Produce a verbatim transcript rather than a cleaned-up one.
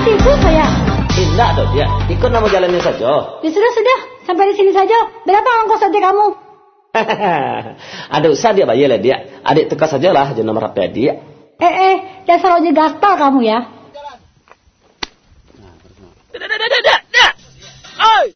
ikut saya. Tidak dong dia, ikut nama jalannya saja. Ya sudah sudah, sampai di sini saja. Berapa ongkos saja kamu? Ada usah dia bayar lah dia. Adik tukar sajalah je nomor H P dia. Eh eh, dasar ojek gaspal kamu ya.